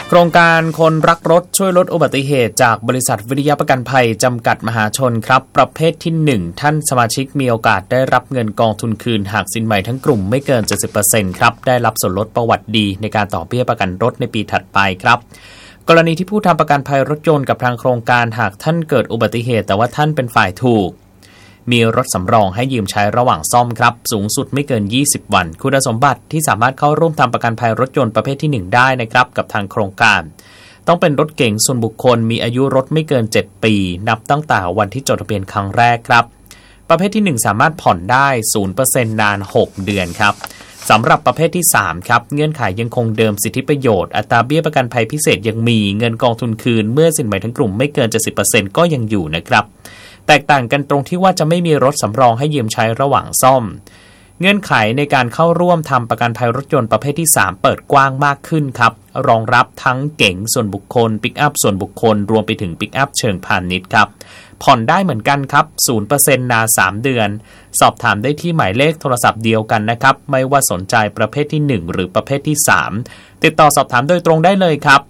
โครงการคนรักรถช่วยลดอุบัติเหตุจากบริษัทวิทยาประกันภัยจำกัดมหาชนครับประเภทที่ 1 ท่านสมาชิกมีโอกาสได้รับเงินกองทุนคืนหากสินใหม่ทั้งกลุ่มไม่เกิน 70% ครับได้รับส่วนลดประวัติดีในการต่อเบี้ยประกันรถในปีถัดไปครับกรณีที่ผู้ทำประกันภัยรถยนต์กับทางโครงการหากท่านเกิดอุบัติเหตุแต่ว่าท่านเป็นฝ่ายถูกมีรถสำรองให้ยืมใช้ระหว่างซ่อมครับสูงสุดไม่เกิน20วันคุณสมบัติที่สามารถเข้าร่วมทำประกันภัยรถยนต์ประเภทที่1ได้นะครับกับทางโครงการต้องเป็นรถเก๋งส่วนบุคคลมีอายุรถไม่เกิน7ปีนับตั้งแต่วันที่จดทะเบียนครั้งแรกครับประเภทที่1สามารถผ่อนได้ 0% นาน6เดือนครับสำหรับประเภทที่3ครับเงื่อนไขยังคงเดิมสิทธิประโยชน์อัตราเบี้ยประกันภัยพิเศษยังมีเงินกองทุนคืนเมื่อสินใหม่ทั้งกลุ่มไม่เกิน 70% ก็ยังอยู่นะครับแตกต่างกันตรงที่ว่าจะไม่มีรถสำรองให้ยืมใช้ระหว่างซ่อมเงื่อนไขในการเข้าร่วมทำประกันภัยรถยนต์ประเภทที่3เปิดกว้างมากขึ้นครับรองรับทั้งเก๋งส่วนบุคคลปิกอัพส่วนบุคคลรวมไปถึงปิกอัพเชิงพาณิชย์ครับผ่อนได้เหมือนกันครับ 0% นาน3เดือนสอบถามได้ที่หมายเลขโทรศัพท์เดียวกันนะครับไม่ว่าสนใจประเภทที่1หรือประเภทที่3ติดต่อสอบถามโดยตรงได้เลยครับ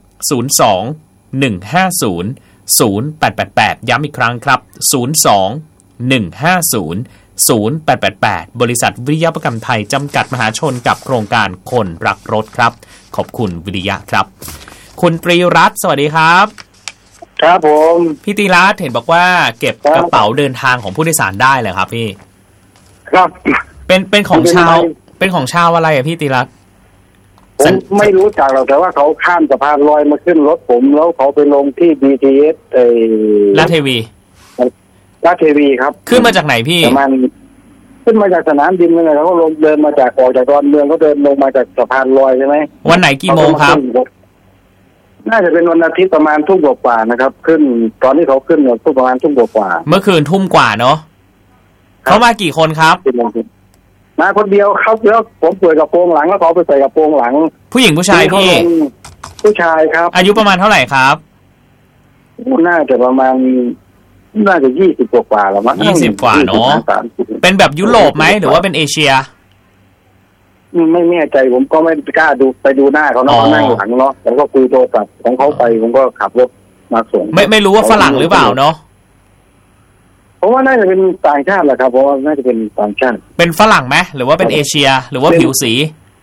02 150 0888ย้ำอีกครั้งครับ02 150 0888บริษัทวิทยาประกันภัยจำกัดมหาชนกับโครงการคนรักรถครับขอบคุณวิทยาครับคุณตรีรัตน์สวัสดีครับครับผมพี่ตรีรัตน์เห็นบอกว่าเก็บกระเป๋าเดินทางของผู้โดยสารได้เหรอครับพี่ครับเป็นของชาวอะไรอ่ะพี่ตรีรัตน์ผมไม่รู้จักหรอกแต่ว่าเขาข้ามสะพานลอยมาขึ้นรถผมแล้วเขาไปลงที่ BTS ลาดเทวีครับขึ้นมาจากไหนพี่มันขึ้นมาจากสนามบินเลยเขาลงเดินมาจากออกจากดอนเมืองเขาเดินลงมาจากสะพานลอยใช่ไหมวันไหนกี่โมงครับน่าจะเป็นวันอาทิตย์ประมาณทุ่มกว่านะครับขึ้นตอนที่เขาขึ้นเนี่ยประมาณทุ่มกว่าเมื่อคืนทุ่มกว่าเนาะเขามากี่คนครับมาคนเดียวครับแล้วผมเปิดกระโปรงหลังแล้วเขาไปใส่กระโปรงหลังผู้หญิงผู้ชายพี่ผู้ชายครับอายุประมาณเท่าไหร่ครับน่าจะประมาณ20กว่าแล้วมั้ง 20กว่าเนาะเป็นแบบยุโรปไหมหรือว่าเป็นเอเชียไม่แน่ใจผมก็ไม่กล้าดูไปดูหน้าเขาเนาะนั่งหลังเนาะแล้วก็คุยโทรศัพท์ของเขาไปผมก็ขับรถมาส่งไม่รู้ว่าฝรั่งหรือเปล่าเนาะเพราะว่าน่าจะเป็นต่างชาติแหละครับเพราะว่าน่าจะเป็นต่างชาติเป็นฝรั่งไหมหรือว่าเป็นเอเชียหรือว่าผิวสี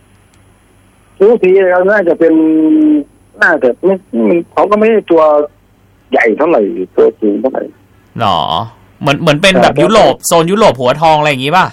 แล้วน่าจะเป็นน่าจะไม่เขาก็ไม่ได้ตัวใหญ่เท่าไหร่ตัวสูงเท่าไหร่หรอเหมือนเป็นแบบยุโรปโซนยุโรปหัวทองอะไรอย่างงี้ป่ะ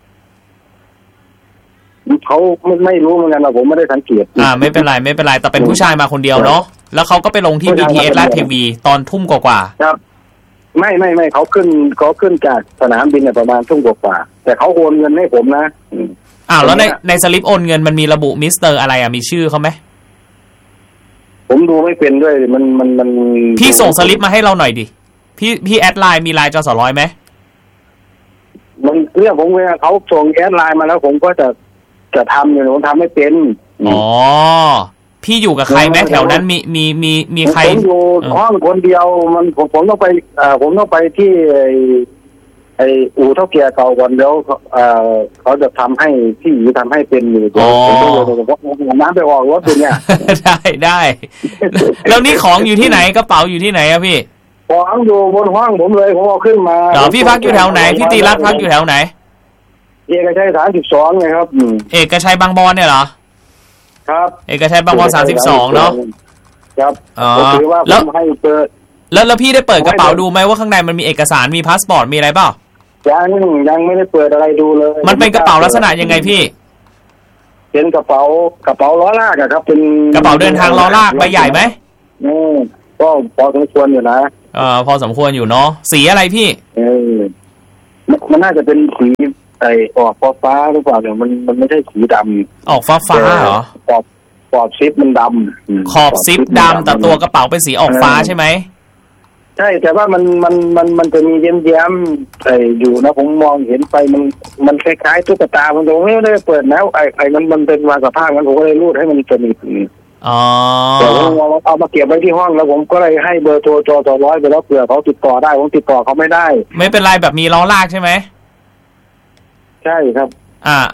เขาไม่รู้เหมือนกันนะผมไม่ได้สังเกตไม่เป็นไรแต่เป็นผู้ชายมาคนเดียวเนาะแล้วเขาก็ไปลงที่ BTS ลาดเทวีตอนทุ่มกว่าครับไม่เขาขึ้นจากสนามบินเนี่ยประมาณทุ่มกว่าแต่เขาโอนเงินให้ผมนะแล้วในสลิปโอนเงินมันมีระบุมิสเตอร์อะไรมีชื่อเขาไหมผมดูไม่เป็นด้วยมันพี่ส่งสลิปมาให้เราหน่อยดิพี่แอดไลน์มีไลน์จสร้อยไหมมันเรื่องผมเวลาเขาส่งแอดไลน์มาแล้วผมก็จะทำอยู่ผมทำไม่เป็นพี่อยู่กับใครไหมแถวนั้นมีใครผมอยู่ห้องคนเดียวผมต้องไปที่ไออู่เท่าแก่เก่าก่อนเดี๋ยวเขาจะทำให้ที่ทำให้เป็นอยู่ผมต้องน้ำไปออกรถอยู่เนี่ยได้แล้วนี่ของอยู่ที่ไหนกระเป๋าอยู่ที่ไหนอะพี่ของอยู่บนห้องผมเลยผมเอาขึ้นมาพี่พักอยู่แถวไหนพี่ตรีรัตน์พักอยู่แถวไหนเอกชัย32เลยครับเอกชัยบางบอนเนี่ยเหรอครับเอกชัยบางบอน32เนาะครับถือว่าผมให้เปิดแล้วพี่ได้เปิดกระเป๋าดูไหมว่าข้างในมันมีเอกสารมีพาสปอร์ตมีอะไรเปล่ายังไม่ได้เปิดอะไรดูเลยมันเป็นกระเป๋าลักษณะยังไงพี่เป็นกระเป๋าล้อลากครับเป็นกระเป๋าเดินทางล้อลากใบใหญ่ไหมก็พอสมควรอยู่นะพอสมควรอยู่เนาะสีอะไรพี่มันน่าจะเป็นสีออกฟ้าหรือเปล่าเนี่ยมันไม่ใช่สีดำออกฟ้าเหรอขอบซิปมันดำขอบซิปดำแต่ตัวกระเป๋าเป็นสีออกฟ้าใช่ไหมใช่แต่ว่ามันจะมีแย้มอยู่นะผมมองเห็นไปมันคล้ายๆตุ๊กตามันตรงนี้ไม่ได้เปิดแล้วมันเป็นวางสภาพมันผมก็เลยรูดให้มันสนิทแต่ผมเอามาเก็บไว้ที่ห้องแล้วผมก็เลยให้เบอร์โทรจสร้อยไปแล้วเผื่อเขาติดต่อได้ผมติดต่อเขาไม่ได้ไม่เป็นไรแบบมีล้อลากใช่ไหมใช่ครับ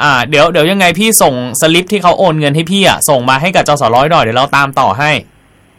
เดี๋ยวยังไงพี่ส่งสลิปที่เขาโอนเงินให้พี่ส่งมาให้กับจสร้อยหน่อยเดี๋ยวเราตามต่อให้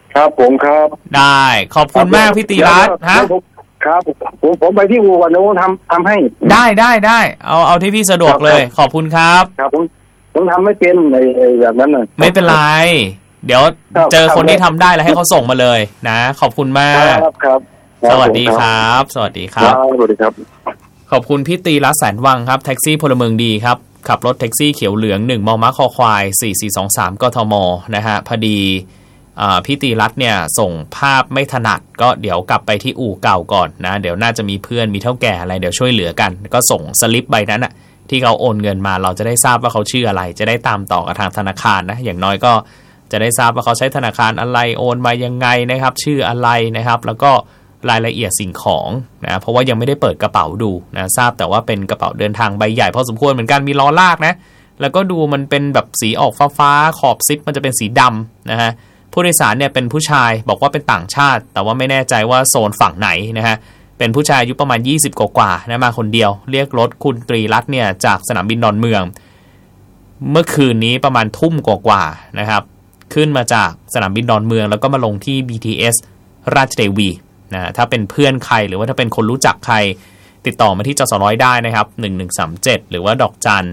ครับผมครับได้ขอบคุณมากพี่ตีรัตน์ฮะครับผมไปที่อู่ก่อนนะผมทำให้ได้เอาที่พี่สะดวกเลยขอบคุณครับครับผมทำไม่เป็นในแบบนั้นน่ะไม่เป็นไรเดี๋ยวเจอคนที่ทำได้แล้วให้เขาส่งมาเลยนะขอบคุณมากครับสวัสดีครับสวัสดีครับสวัสดีครับขอบคุณพี่ตีรัตน์แสนวังครับแท็กซี่พลเมืองดีครับขับรถแท็กซี่เขียวเหลือง1มมคควาย4423กทมนะฮะพอดีพี่ตีรัตน์เนี่ยส่งภาพไม่ถนัดก็เดี๋ยวกลับไปที่อู่เก่าก่อนนะเดี๋ยวน่าจะมีเพื่อนมีเท่าแก่อะไรเดี๋ยวช่วยเหลือกันก็ส่งสลิปใบนั้นอะที่เขาโอนเงินมาเราจะได้ทราบว่าเขาชื่ออะไรจะได้ตามต่อกับทางธนาคารนะอย่างน้อยก็จะได้ทราบว่าเขาใช้ธนาคารอะไรโอนมายังไงนะครับชื่ออะไรนะครับแล้วก็รายละเอียดสิ่งของนะเพราะว่ายังไม่ได้เปิดกระเป๋าดูนะทราบแต่ว่าเป็นกระเป๋าเดินทางใบใหญ่พอสมควรเหมือนกันมีล้อลากนะแล้วก็ดูมันเป็นแบบสีออกฟ้าขอบซิปมันจะเป็นสีดำนะฮะผู้โดยสารเนี่ยเป็นผู้ชายบอกว่าเป็นต่างชาติแต่ว่าไม่แน่ใจว่าโซนฝั่งไหนนะฮะเป็นผู้ชายอายุประมาณ20กว่านะมาคนเดียวเรียกรถคุณตรีรัตน์เนี่ยจากสนามบินดอนเมืองเมื่อคืนนี้ประมาณทุ่มกว่านะครับขึ้นมาจากสนามบินดอนเมืองแล้วก็มาลงที่ BTS ราชเทวีนะถ้าเป็นเพื่อนใครหรือว่าถ้าเป็นคนรู้จักใครติดต่อมาที่จสร้อยได้นะครับ1137หรือว่าดอกจัน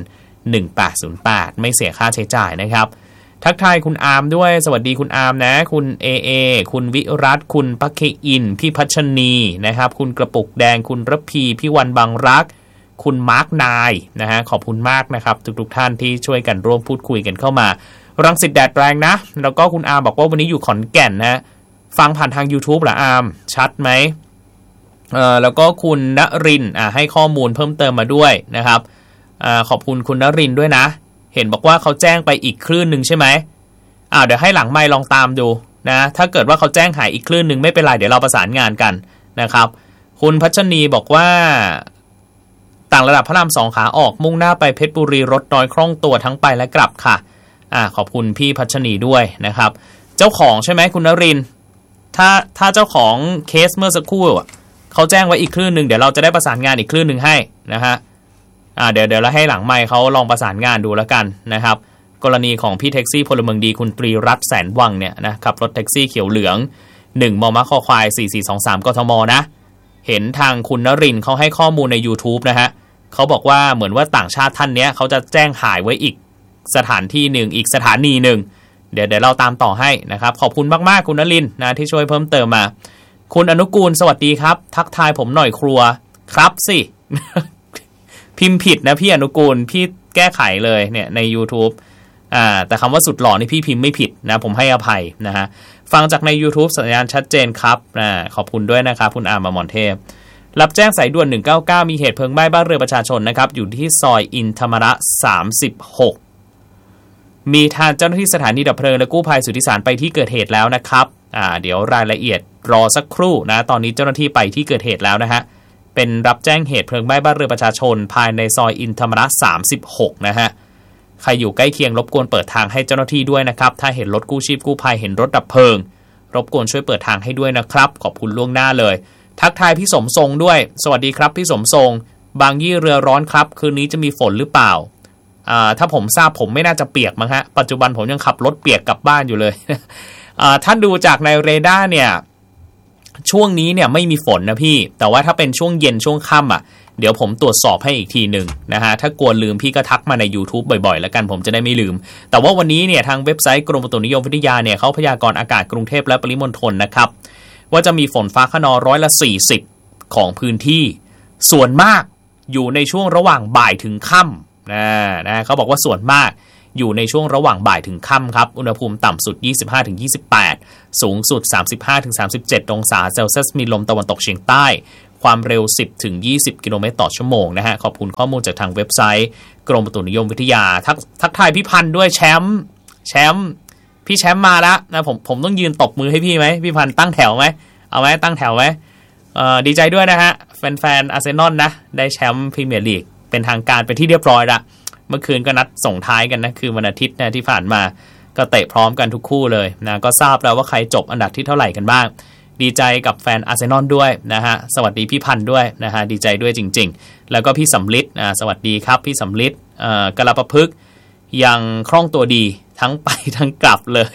1808ไม่เสียค่าใช้จ่ายนะครับทักทายคุณอาร์มด้วยสวัสดีคุณอาร์มนะคุณเอคุณวิรัตคุณปักเคอินพี่พัชนีนะครับคุณกระปุกแดงคุณระพีพี่วันบางรักคุณมาร์กนายนะฮะขอบคุณมากนะครับทุกท่านที่ช่วยกันร่วมพูดคุยกันเข้ามารังสิตแดดแรงนะแล้วก็คุณอาร์มบอกว่าวันนี้อยู่ขอนแก่นนะฟังผ่านทาง YouTube เหรออาร์มชัดไหมแล้วก็คุณณรินทร์ให้ข้อมูลเพิ่มเติมมาด้วยนะครับขอบคุณคุณณรินทร์ด้วยนะเห็นบอกว่าเขาแจ้งไปอีกคลื่นหนึ่งใช่ไหมเดี๋ยวให้หลังไมค์ลองตามดูนะถ้าเกิดว่าเขาแจ้งหายอีกคลื่นหนึ่งไม่เป็นไรเดี๋ยวเราประสานงานกันนะครับคุณพัชนีบอกว่าต่างระดับพระราม2ขาออกมุ่งหน้าไปเพชรบุรีรถน้อยคล่องตัวทั้งไปและกลับค่ะขอบคุณพี่พัชนีด้วยนะครับเจ้าของใช่ไหมคุณณรินทร์ถ้าเจ้าของเคสเมื่อสักครู่เขาแจ้งไว้อีกคลื่นหนึ่งเดี๋ยวเราจะได้ประสานงานอีกคลื่นหนึ่งให้นะฮะเดี๋ยวเราให้หลังไมค์เขาลองประสานงานดูแล้วกันนะครับกรณีของพี่แท็กซี่พลเมืองดีคุณตรีรัตน์แสนวังเนี่ยนะขับรถแท็กซี่เขียวเหลือง1มมคควาย4423กทมนะเห็นทางคุณณรินทร์เขาให้ข้อมูลใน YouTube นะฮะเขาบอกว่าเหมือนว่าต่างชาติท่านนี้เขาจะแจ้งหายไว้อีกสถานที่หนึ่งอีกสถานีหนึ่งเดี๋ยวเราตามต่อให้นะครับขอบคุณมากๆคุณณรินทร์นะที่ช่วยเพิ่มเติมมาคุณอนุกูลสวัสดีครับทักทายผมหน่อยครัวครับสิ พิมพ์ผิดนะพี่อนุกูลพี่แก้ไขเลยเนี่ยใน YouTube แต่คำว่าสุดหล่อนี่พี่พิมพ์ไม่ผิดนะผมให้อภัยนะฮะฟังจากใน YouTube สัญญาณชัดเจนครับขอบคุณด้วยนะครับคุณอาร์มมอนเทพรับแจ้งสายด่วน199มีเหตุเพลิงไหม้บ้านเรือนประชาชนนะครับอยู่ที่ซอยอินธรรมระ36มีทางเจ้าหน้าที่สถานีดับเพลิงและกู้ภัยสุทธิสารไปที่เกิดเหตุแล้วนะครับเดี๋ยวรายละเอียดรอสักครู่นะตอนนี้เจ้าหน้าที่ไปที่เกิดเหตุแล้วนะฮะเป็นรับแจ้งเหตุเพลิงไหม้บ้านเรือนประชาชนภายในซอยอินธรรมระ36นะฮะใครอยู่ใกล้เคียงรบกวนเปิดทางให้เจ้าหน้าที่ด้วยนะครับถ้าเห็นรถกู้ชีพกู้ภัยเห็นรถดับเพลิงรบกวนช่วยเปิดทางให้ด้วยนะครับขอบคุณล่วงหน้าเลยทักทายพี่สมทรงด้วยสวัสดีครับพี่สมทรงบางยี่เรือร้อนครับคืนนี้จะมีฝนหรือเปล่าถ้าผมทราบผมไม่น่าจะเปียกมั้งฮะปัจจุบันผมยังขับรถเปียกกลับบ้านอยู่เลย ท่านดูจากในเรดาร์เนี่ยช่วงนี้เนี่ยไม่มีฝนนะพี่แต่ว่าถ้าเป็นช่วงเย็นช่วงค่ำเดี๋ยวผมตรวจสอบให้อีกทีหนึ่งนะฮะถ้ากลัวลืมพี่ก็ทักมาใน YouTube บ่อยๆแล้วกันผมจะได้ไม่ลืมแต่ว่าวันนี้เนี่ยทางเว็บไซต์กรมอุตุนิยมวิทยาเนี่ยเขาพยากรณ์อากาศกรุงเทพและปริมณฑลนะครับว่าจะมีฝนฟ้าคะนอง40%ของพื้นที่ส่วนมากอยู่ในช่วงระหว่างบ่ายถึงค่ำนะเขาบอกว่าส่วนมากอยู่ในช่วงระหว่างบ่ายถึงค่ำครับอุณหภูมิต่ำสุด 25-28 สูงสุด 35-37 องศาเซลเซียสมีลมตะวันตกเฉียงใต้ความเร็ว 10-20 กิโลเมตรต่อชั่วโมงนะฮะขอบคุณข้อมูลจากทางเว็บไซต์กรมอุตุนิยมวิทยาทักทายพี่พันธ์ด้วยแชมป์พี่แชมป์มาแล้วนะผมต้องยืนตบมือให้พี่ไหมพี่พันธ์ตั้งแถวไหมเอาไหมตั้งแถวไหมดีใจด้วยนะฮะแฟนอาร์เซนอลนะได้แชมป์พรีเมียร์ลีกเป็นทางการเป็นที่เรียบร้อยละเมื่อคืนก็นัดส่งท้ายกันนะคือวันอาทิตย์นะที่ผ่านมาก็เตะพร้อมกันทุกคู่เลยนะก็ทราบแล้วว่าใครจบอันดับที่เท่าไหร่กันบ้างดีใจกับแฟนอาร์เซนอลด้วยนะฮะสวัสดีพี่พันธ์ด้วยนะฮะดีใจด้วยจริงๆแล้วก็พี่สำลิดสวัสดีครับพี่สำลิดกระประพฤกษ์ยังคล่องตัวดีทั้งไปทั้งกลับเลย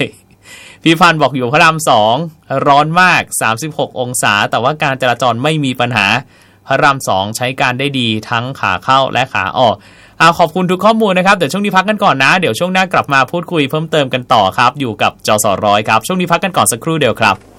พี่พันธ์บอกอยู่พระราม2ร้อนมาก36องศาแต่ว่าการจราจรไม่มีปัญหาพระราม2ใช้การได้ดีทั้งขาเข้าและขาออกขอบคุณทุกข้อมูลนะครับเดี๋ยวช่วงนี้พักกันก่อนนะเดี๋ยวช่วงหน้ากลับมาพูดคุยเพิ่มเติมกันต่อครับอยู่กับจส.ร้อยครับช่วงนี้พักกันก่อนสักครู่เดียวครับ